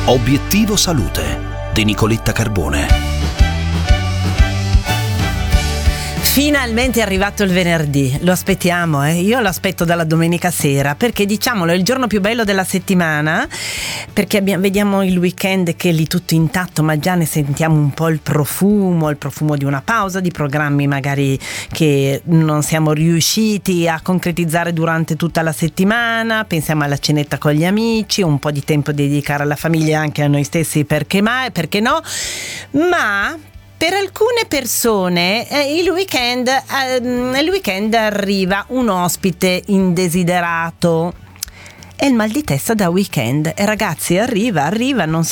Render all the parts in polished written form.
Obiettivo Salute di Nicoletta Carbone. Finalmente è arrivato il venerdì, lo aspettiamo, io lo aspetto dalla domenica sera, perché diciamolo è il giorno più bello della settimana, perché vediamo il weekend che è lì tutto intatto, ma già ne sentiamo un po' il profumo di una pausa, di programmi magari che non siamo riusciti a concretizzare durante tutta la settimana. Pensiamo alla cenetta con gli amici, un po' di tempo da dedicare alla famiglia e anche a noi stessi, perché no, ma per alcune persone il weekend arriva un ospite indesiderato. È il mal di testa da weekend. E ragazzi, arriva, non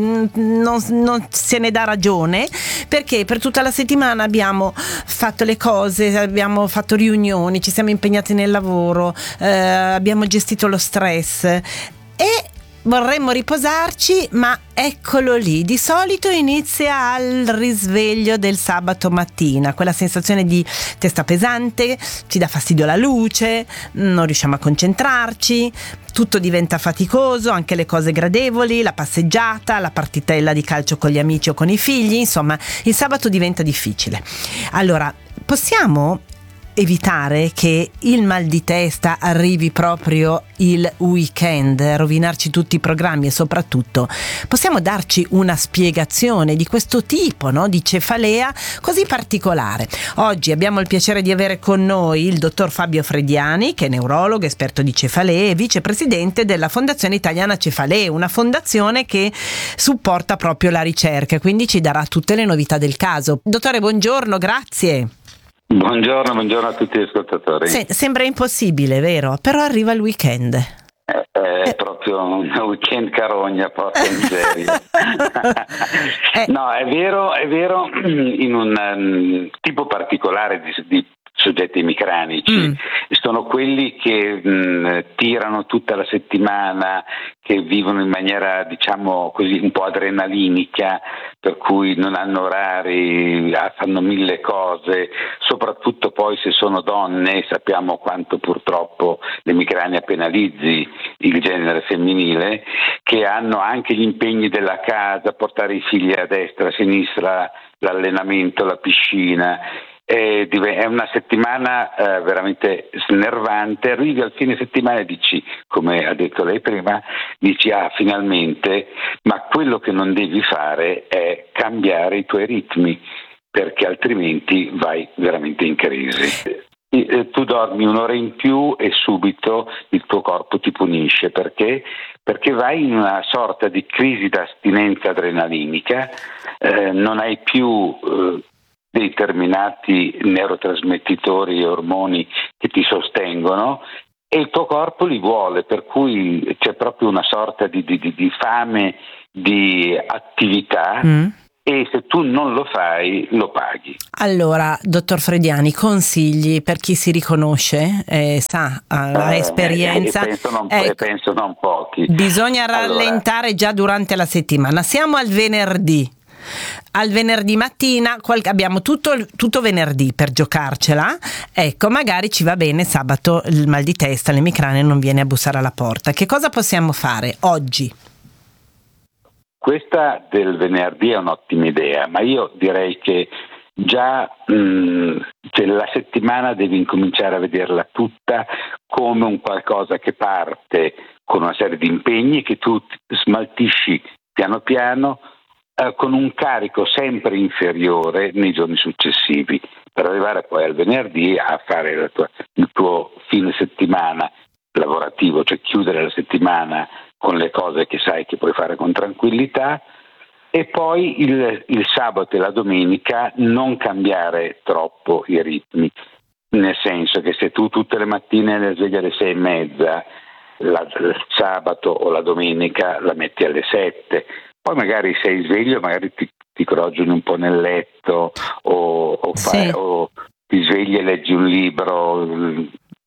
se ne dà ragione, perché per tutta la settimana abbiamo fatto le cose, abbiamo fatto riunioni, ci siamo impegnati nel lavoro, abbiamo gestito lo stress e vorremmo riposarci, ma eccolo lì. Di solito inizia al risveglio del sabato mattina, quella sensazione di testa pesante, ci dà fastidio la luce, non riusciamo a concentrarci, tutto diventa faticoso, anche le cose gradevoli, la passeggiata, la partitella di calcio con gli amici o con i figli, insomma, il sabato diventa difficile. Allora, possiamo evitare che il mal di testa arrivi proprio il weekend, rovinarci tutti i programmi, e soprattutto possiamo darci una spiegazione di questo tipo, no, di cefalea così particolare. Oggi abbiamo il piacere di avere con noi il dottor Fabio Frediani, che è neurologo, esperto di cefalee e vicepresidente della Fondazione Italiana Cefalee, una fondazione che supporta proprio la ricerca, quindi ci darà tutte le novità del caso. Dottore, buongiorno, grazie. Buongiorno a tutti gli ascoltatori. Sembra impossibile, vero? Però arriva il weekend. È proprio un weekend carogna, porca miseria. No, è vero, in un tipo particolare di soggetti emicranici. Sono quelli che tirano tutta la settimana, che vivono in maniera, diciamo così, un po' adrenalinica, per cui non hanno orari, fanno mille cose, soprattutto poi se sono donne. Sappiamo quanto purtroppo l'emicrania penalizzi il genere femminile, che hanno anche gli impegni della casa, portare i figli a destra, a sinistra, l'allenamento, la piscina. È una settimana veramente snervante. Arrivi al fine settimana e dici, come ha detto lei prima, finalmente, ma quello che non devi fare è cambiare i tuoi ritmi, perché altrimenti vai veramente in crisi. Tu dormi un'ora in più e subito il tuo corpo ti punisce, perché vai in una sorta di crisi d'astinenza adrenalinica, non hai più determinati neurotrasmettitori e ormoni che ti sostengono, e il tuo corpo li vuole, per cui c'è proprio una sorta di fame di attività. E se tu non lo fai, lo paghi. Allora, dottor Frediani, consigli per chi si riconosce, ha esperienza? Penso non pochi. Bisogna rallentare già durante la settimana. Siamo al venerdì. Al venerdì mattina abbiamo tutto venerdì per giocarcela. Ecco, magari ci va bene sabato il mal di testa, l'emicrania non viene a bussare alla porta. Che cosa possiamo fare oggi? Questa del venerdì è un'ottima idea, ma io direi che già la settimana devi incominciare a vederla tutta come un qualcosa che parte con una serie di impegni che tu smaltisci piano piano, con un carico sempre inferiore nei giorni successivi, per arrivare poi al venerdì a fare il tuo fine settimana lavorativo, cioè chiudere la settimana con le cose che sai che puoi fare con tranquillità, e poi il sabato e la domenica non cambiare troppo i ritmi, nel senso che se tu tutte le mattine le svegli alle 6:30, il sabato o la domenica la metti alle 7, poi magari sei sveglio, magari ti crogioni un po' nel letto o ti svegli e leggi un libro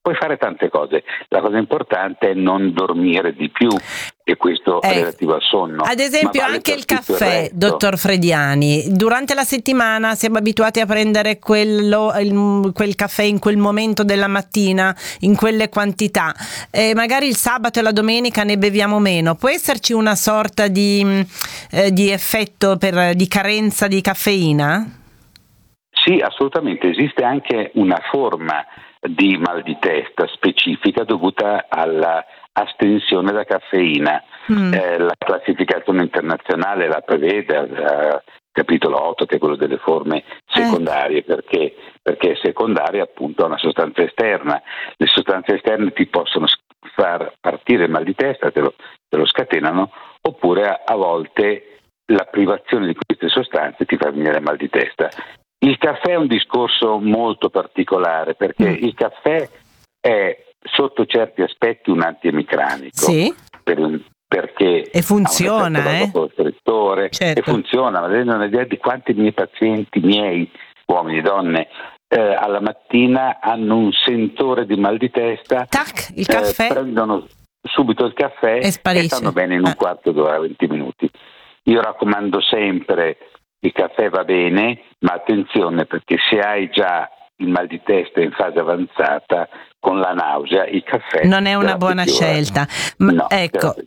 puoi fare tante cose, la cosa importante è non dormire di più, e questo è relativo al sonno. Ad esempio vale anche il caffè, dottor Frediani, durante la settimana siamo abituati a prendere quel caffè in quel momento della mattina, in quelle quantità, magari il sabato e la domenica ne beviamo meno. Può esserci una sorta di effetto di carenza di caffeina? Sì, assolutamente, esiste anche una forma di mal di testa specifica dovuta alla astensione da caffeina. La classificazione internazionale la prevede al capitolo 8, che è quello delle forme secondarie, perché è secondaria appunto a una sostanza esterna. Le sostanze esterne ti possono far partire il mal di testa, te lo scatenano, oppure a volte la privazione di queste sostanze ti fa venire mal di testa. Il caffè è un discorso molto particolare, perché il caffè è sotto certi aspetti un antiemicranico. Sì. Perché funziona, ha un effetto vasocostrittore, certo. E funziona, ma non ho idea di quanti miei pazienti, uomini e donne, alla mattina hanno un sentore di mal di testa, tac, il caffè, prendono subito il caffè e stanno bene in un quarto d'ora, 20 minuti. Io raccomando sempre: il caffè va bene, ma attenzione, perché se hai già il mal di testa in fase avanzata, con la nausea, il caffè non è una buona scelta. No, ecco,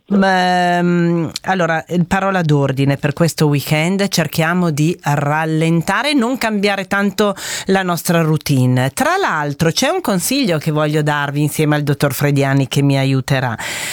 allora, parola d'ordine per questo weekend: cerchiamo di rallentare, non cambiare tanto la nostra routine. Tra l'altro c'è un consiglio che voglio darvi insieme al dottor Frediani, che mi aiuterà.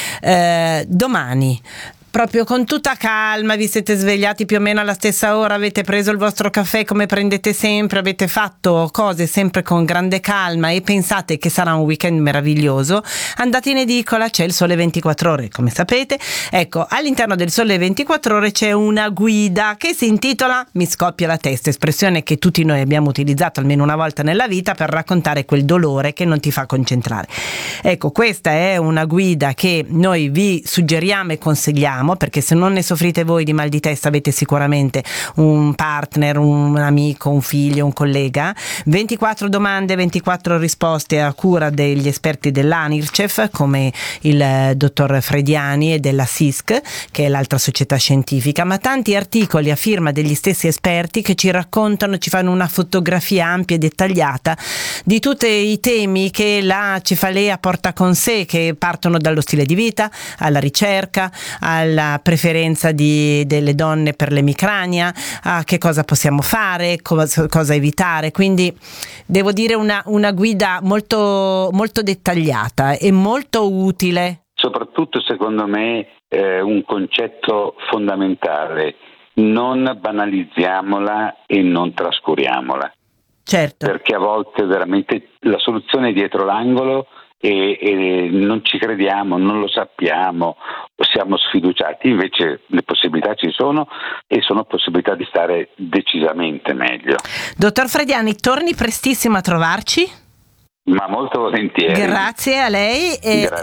Domani, proprio con tutta calma, vi siete svegliati più o meno alla stessa ora, avete preso il vostro caffè come prendete sempre, avete fatto cose sempre con grande calma e pensate che sarà un weekend meraviglioso, andate in edicola, c'è il Sole 24 Ore, come sapete. Ecco, all'interno del Sole 24 Ore c'è una guida che si intitola "Mi scoppia la testa", espressione che tutti noi abbiamo utilizzato almeno una volta nella vita per raccontare quel dolore che non ti fa concentrare. Ecco, questa è una guida che noi vi suggeriamo e consigliamo, perché se non ne soffrite voi di mal di testa avete sicuramente un partner, un amico, un figlio, un collega. 24 domande, 24 risposte a cura degli esperti dell'ANIRCEF, come il dottor Frediani, e della SISC, che è l'altra società scientifica, ma tanti articoli a firma degli stessi esperti che ci raccontano, ci fanno una fotografia ampia e dettagliata di tutti i temi che la cefalea porta con sé, che partono dallo stile di vita, alla ricerca, alla preferenza delle donne per l'emicrania, a che cosa possiamo fare, cosa evitare. Quindi devo dire una guida molto, molto dettagliata e molto utile. Soprattutto, secondo me, un concetto fondamentale: non banalizziamola e non trascuriamola. Certo. Perché a volte veramente la soluzione è dietro l'angolo e non ci crediamo, non lo sappiamo, siamo sfiduciati. Invece le possibilità ci sono, e sono possibilità di stare decisamente meglio. Dottor Frediani, torni prestissimo a trovarci. Ma molto volentieri. Grazie a lei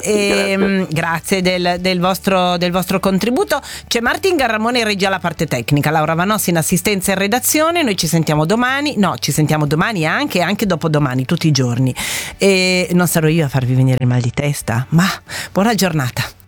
grazie del vostro contributo. C'è Martin Garramone in regia alla parte tecnica, Laura Vanossi in assistenza e redazione. Noi ci sentiamo domani e anche dopodomani, tutti i giorni, e non sarò io a farvi venire il mal di testa, ma buona giornata.